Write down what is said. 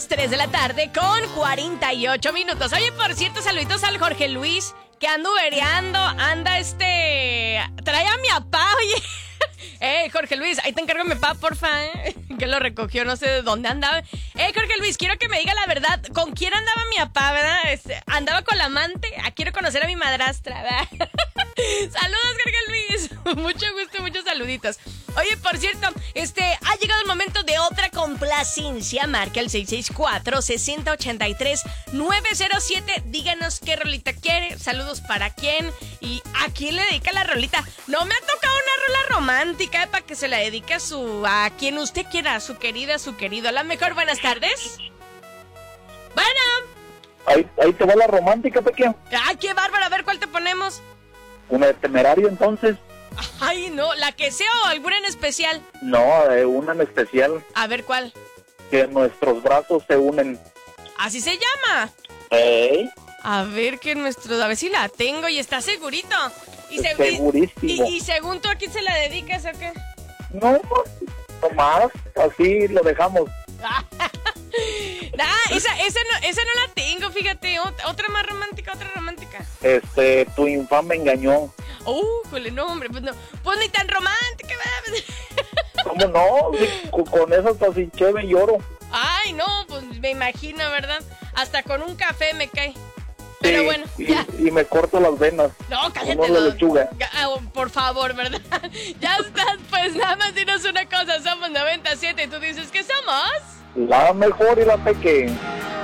las 3 de la tarde con 48 minutos. Oye, por cierto, saluditos al Jorge Luis, que ando vereando, trae a mi papá, oye. Jorge Luis, ahí te encargo a mi papá, porfa, que lo recogió, no sé de dónde andaba. Jorge Luis, quiero que me diga la verdad, ¿con quién andaba mi papá, verdad? ¿Andaba con la amante? Quiero conocer a mi madrastra, ¿verdad? Saludos, Jorge Luis. Mucho gusto, muchos saluditos. Oye, por cierto, ha llegado el momento de otra complacencia. Marca el 664-6083-907. Díganos qué rolita quiere, saludos para quién y a quién le dedica la rolita. No me ha tocado una rola romántica para que se la dedique a quien usted quiera, a su querida, a su querido. A la mejor, buenas tardes. Bueno. Ahí te va la romántica, pequeño. Ay, qué bárbaro, a ver cuál te ponemos. Una de Temerario, entonces. Ay, no, la que sea o alguna en especial. No, una en especial. A ver, ¿cuál? Que nuestros brazos se unen. ¿Así se llama? A ver a ver si la tengo y está segurito. Segurísimo. Y según tú, ¿a quién se la dedicas o qué? No más, así lo dejamos. Esa no la tengo, fíjate. Otra más romántica, otra romántica. Tu infame engañó. Jole, no, hombre, pues ni tan romántica, ¿verdad? ¿Cómo no? Con eso hasta sin cheve lloro. Ay, no, pues me imagino, ¿verdad? Hasta con un café me cae. Pero sí, bueno, y me corto las venas. No, cállate. Como la lechuga. Por favor, ¿verdad? Ya estás, pues nada más dinos una cosa. Somos 97 y tú dices que somos la mejor y la pequeña.